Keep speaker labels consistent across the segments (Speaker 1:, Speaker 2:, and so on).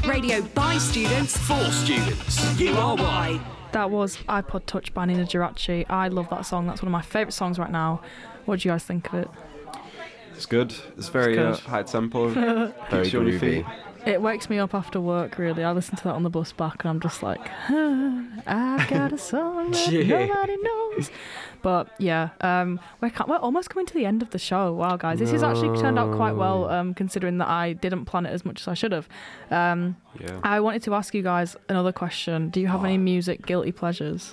Speaker 1: Radio by students, for students. You are why.
Speaker 2: That was iPod Touch by Nina Geraci. I love that song. That's one of my favourite songs right now. What do you guys think of it?
Speaker 3: It's good. It's very high tempo.
Speaker 4: Very
Speaker 3: you on your feet.
Speaker 2: It wakes me up after work, really. I listen to that on the bus back and I'm just like, I've got a song that nobody knows. But yeah, we're almost coming to the end of the show. Wow, guys, this has actually turned out quite well, considering that I didn't plan it as much as I should have. I wanted to ask you guys another question. Do you have any music guilty pleasures?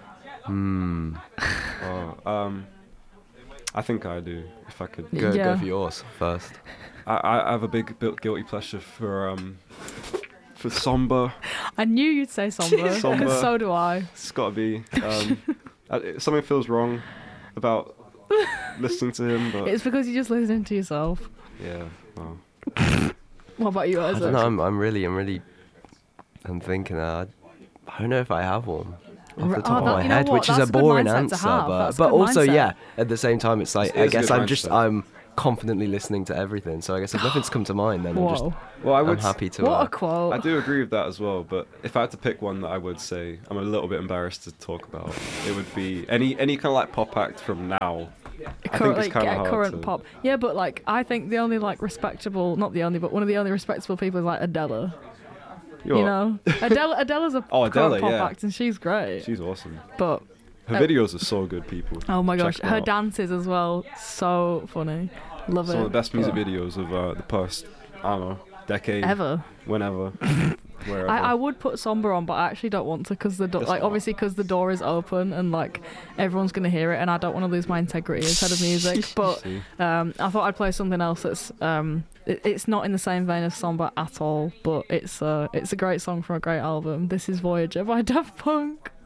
Speaker 3: I think I do, if I could.
Speaker 4: Go for yours first.
Speaker 3: I have a big guilty pleasure for Samba.
Speaker 2: I knew you'd say Samba. So do I.
Speaker 3: It's got to be. Something feels wrong about listening to him, but
Speaker 2: it's because you're just listening to yourself.
Speaker 3: Yeah. Well.
Speaker 2: What about you, Isaac?
Speaker 4: I don't know. I'm thinking. I don't know if I have one off the top of my head, which is a boring answer, but also at the same time, it's like I guess I'm confidently listening to everything, so I guess if nothing's come to mind, then I'm happy to.
Speaker 2: What a quote!
Speaker 3: I do agree with that as well, but if I had to pick one that I would say I'm a little bit embarrassed to talk about, it would be any kind of like pop act from now. I think it's kind of hard
Speaker 2: current pop. Yeah, but like I think the only like respectable, not the only, but one of the only respectable people is like Adele. You know, Adele's a current pop act, and she's great.
Speaker 3: She's awesome.
Speaker 2: But
Speaker 3: her videos are so good, people.
Speaker 2: Oh my gosh, her dances as well, so funny. Love it.
Speaker 3: Some of the best music videos of the past, I don't know, decade.
Speaker 2: Ever.
Speaker 3: Whenever. Wherever.
Speaker 2: I would put Samba on, but I actually don't want to because obviously because the door is open and like everyone's gonna hear it, and I don't want to lose my integrity as head of music. But I thought I'd play something else that's it's not in the same vein as Samba at all, but it's a great song from a great album. This is Voyager by Daft Punk.